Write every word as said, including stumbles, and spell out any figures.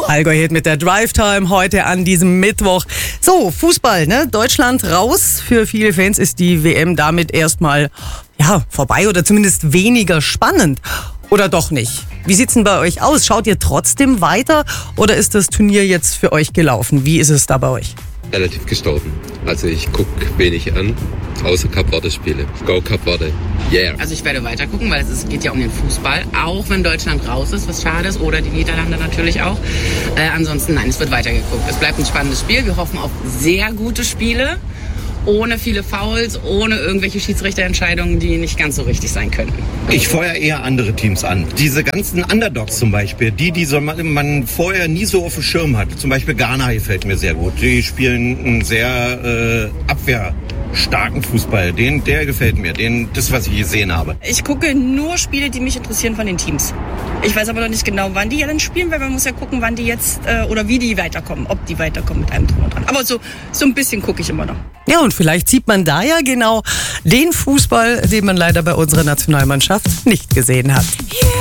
Allgäu Hit mit der Drive Time heute an diesem Mittwoch. So, Fußball, ne? Deutschland raus. Für viele Fans ist die W M damit erstmal ja, vorbei oder zumindest weniger spannend. Oder doch nicht? Wie sieht's denn bei euch aus? Schaut ihr trotzdem weiter oder ist das Turnier jetzt für euch gelaufen? Wie ist es da bei euch? Relativ gestorben. Also ich gucke wenig an, außer Cup-Warte-Spiele. Go Cup-Warte, yeah. Also ich werde weiter gucken, weil es ist, geht ja um den Fußball, auch wenn Deutschland raus ist, was schade ist, oder die Niederlande natürlich auch. Äh, ansonsten nein, es wird weiter geguckt. Es bleibt ein spannendes Spiel. Wir hoffen auf sehr gute Spiele, ohne viele Fouls, ohne irgendwelche Schiedsrichterentscheidungen, die nicht ganz so richtig sein könnten. Ich feuere eher andere Teams an. Diese ganzen Underdogs zum Beispiel, die, die so man, man vorher nie so auf dem Schirm hat. Zum Beispiel Ghana gefällt mir sehr gut. Die spielen einen sehr äh, abwehrstarken Fußball. Den, der gefällt mir. Den, das, was ich gesehen habe. Ich gucke nur Spiele, die mich interessieren von den Teams. Ich weiß aber noch nicht genau, wann die ja dann spielen, weil man muss ja gucken, wann die jetzt äh, oder wie die weiterkommen, ob die weiterkommen mit einem Drum und Dran. Aber so, so ein bisschen gucke ich immer noch. Ja, und vielleicht sieht man da ja genau den Fußball, den man leider bei unserer Nationalmannschaft nicht gesehen hat.